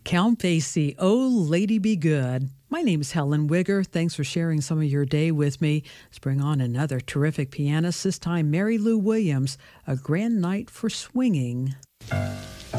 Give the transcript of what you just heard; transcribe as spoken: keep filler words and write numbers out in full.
Count Basie, Oh Lady Be Good. My name is Helen Wigger. Thanks for sharing some of your day with me. Let's bring on another terrific pianist, this time Mary Lou Williams, A Grand Night for Swinging.